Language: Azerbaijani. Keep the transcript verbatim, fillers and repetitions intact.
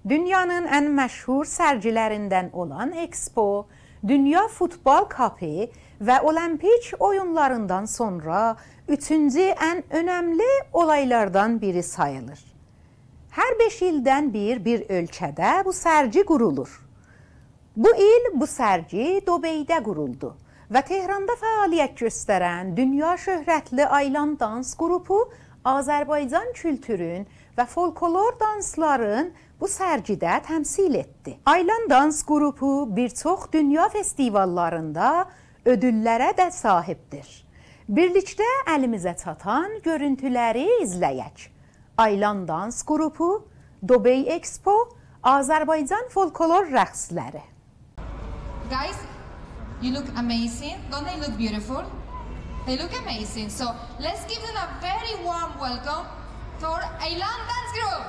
Dünyanın en meşhur sergilerinden olan Expo, Dünya Futbol Cupu ve Olimpik oyunlarından sonra üçüncü en önemli olaylardan biri sayılır. Her beş ilden bir bir ölçədə bu sergi qurulur. Bu il bu sergi Dubey'de quruldu ve Tehranda fəaliyyət göstərən dünya şöhrətli Aylan dans qrupu Azərbaycan kültürün ve folklor dansların bu sergide temsil etti. Aylan dans qrupu bir çox dünya festivallarında ödüllərə də sahibdir. Birlikdə əlimizə çatan görüntüləri izləyək. Aylan dans qrupu, Dubey Expo, Azərbaycan folklor rəqsləri. Guys, you look amazing. Don't they look beautiful? They look amazing. So let's give them a very warm welcome for Aylan Dance Group.